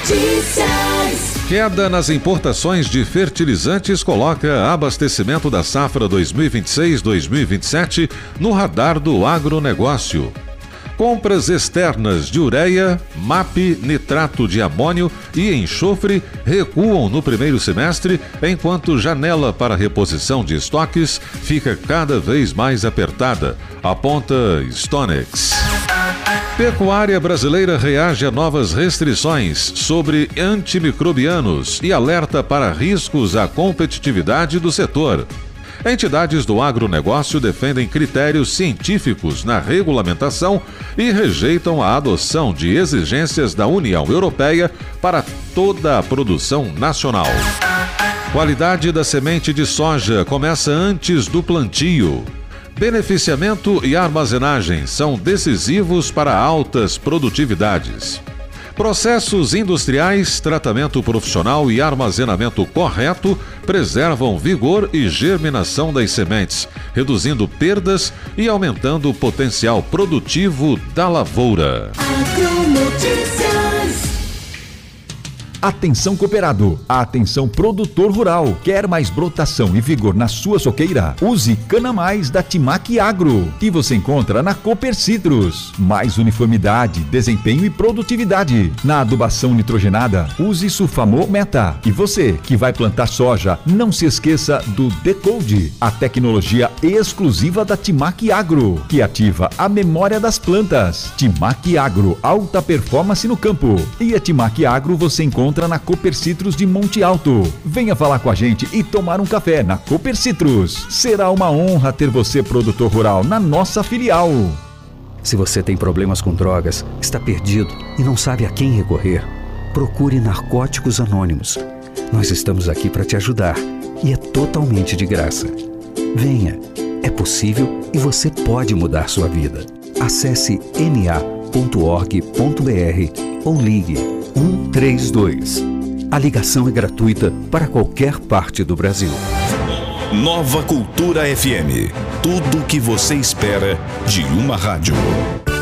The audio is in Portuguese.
Notícias. Queda nas importações de fertilizantes coloca abastecimento da safra 2026-2027 no radar do agronegócio. Compras externas de ureia, MAP, nitrato de amônio e enxofre recuam no primeiro semestre, enquanto janela para reposição de estoques fica cada vez mais apertada, aponta Stonex. Pecuária brasileira reage a novas restrições sobre antimicrobianos e alerta para riscos à competitividade do setor. Entidades do agronegócio defendem critérios científicos na regulamentação e rejeitam a adoção de exigências da União Europeia para toda a produção nacional. Qualidade da semente de soja começa antes do plantio. Beneficiamento e armazenagem são decisivos para altas produtividades. Processos industriais, tratamento profissional e armazenamento correto preservam vigor e germinação das sementes, reduzindo perdas e aumentando o potencial produtivo da lavoura. Atenção cooperado, atenção produtor rural. Quer mais brotação e vigor na sua soqueira? Use Cana Mais da Timac Agro, que você encontra na Cooper Citrus. Mais uniformidade, desempenho e produtividade. Na adubação nitrogenada, use Sulfamol Meta. E você que vai plantar soja, não se esqueça do Decode, a tecnologia exclusiva da Timac Agro, que ativa a memória das plantas. Timac Agro, alta performance no campo. E a Timac Agro você encontra na Cooper Citrus de Monte Alto. Venha falar com a gente e tomar um café na Cooper Citrus. Será uma honra ter você, produtor rural, na nossa filial. Se você tem problemas com drogas, está perdido e não sabe a quem recorrer, procure Narcóticos Anônimos. Nós estamos aqui para te ajudar e é totalmente de graça. Venha, é possível e você pode mudar sua vida. Acesse na.org.br ou ligue 132. A ligação é gratuita para qualquer parte do Brasil. Nova Cultura FM. Tudo o que você espera de uma rádio.